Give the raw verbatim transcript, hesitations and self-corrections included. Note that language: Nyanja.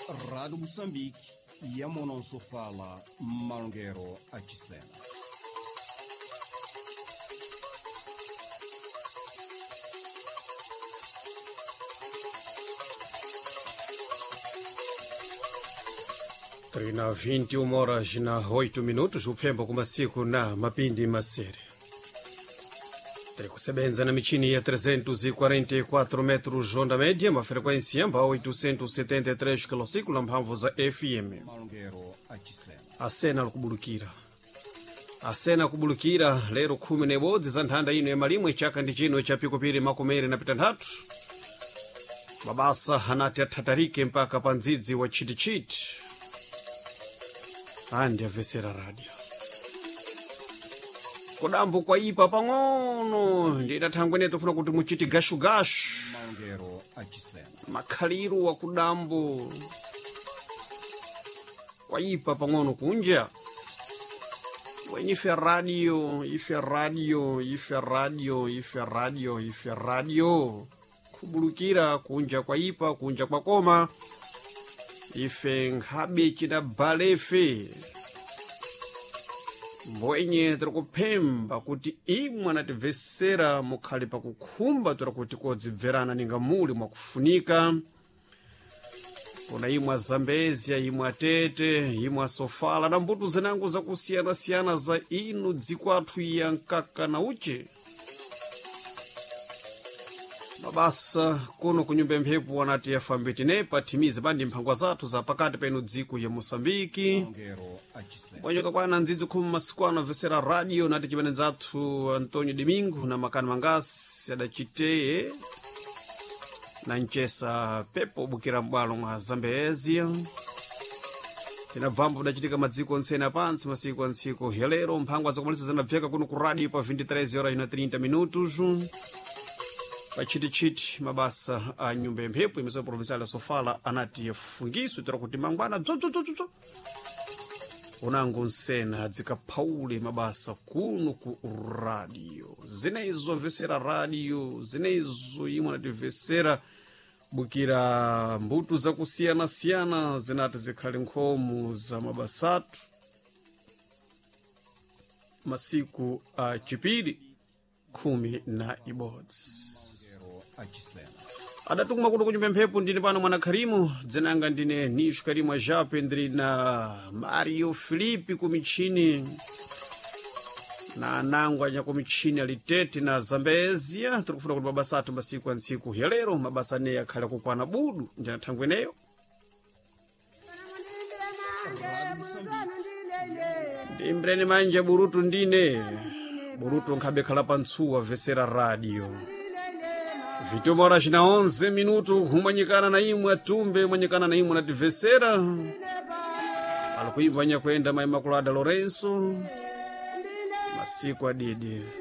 Rádio Moçambique e a Mononso fala Malongueiro Achisena. Na vinte e uma horas na oito minutos ufembo kumasiku na mapindi masere tiri kusebenza na michini ya trezentos e quarenta e quatro metros onda média mafrequência amba oitocentos e setenta e três kilociclo na mphamvu za F M. Asena likubulukira asena kubulukira lero khumi na ibodzi za nthanda ino ya malimwe chaka ndi chino cha pikupiri makumeri na pitanthatu mabasa anati athatarike mpaka pa ndzidzi wa chitichiti andi avesera radio kudambo kwa ipa pang'ono ndidathangwene tofuna kuti muchiti gashugashu makhaliru wa kudambo kwa ipa pang'ono kunja wenye ife radio ife radio ife radio ife radio ife radio kubulukira kunja kwa ipa kunja kwa koma ife nkhabe china balefe mbwenye tirakupemba kuti imwe anativesera mukhali pakukhumba tirakuti kodzibverana ninga muli mwakufunika kuna imwe azambezia imwe atete imwe asofala na mbuto zinango zakusiyana-siyana za inu dziko athu ya nkaka na uche mabasa kuno kunyumba mphepo wanati yafambitine patimizi bandi mphangwa zathu za pakati penu dziko ya Moçambike mwenye kwana ndzidzi khumi masiku ano vesera radio nati chimene zathu Antônio Domingo na makani mangasi adachiteye na nchesa pepo bukira mbwalo mwa Zambezia tinabvambo budachitika madziko onsene apansi masiku antsiku helero mphangwa zakumalisa zinabveka kuno ku radio pa vinte e três horas na trinta minutos pachitichiti mabasa a nyumba mphepo imesoma provincial ya Sofala anati yafungiswe tira kuti mangwana bzodzodzodzo unango nsena dzikaphaule mabasa kuno ku radio zineizo vesera radio zineizo imwe anativesera bukira mbuto zakusiyana-siyana zinati zikhale nkhomu za mabasatu masiku a chipiri khumi na ibodzi adatuma kuno kunyumba mphepo ndine pano mwana Karimu dzenanga ndine nishu Karimu ajape ndiri na Mario Filipe kumichini na anango anya kumichini alitete na Zambezia tikufuna kuti mabasa athu masiku antsiku helero mabasa ne yakhala kukwana budu ndina thangweneyo ndimbreni manje burutu ndine burutu nkhabe khala pantsuwa vesera radio vituma horas na onze minuto humanyikana na imwe atumbe manyikana na imwe nativesera alikuimba nyakwenda Maimaculada Lourenço masiku adidi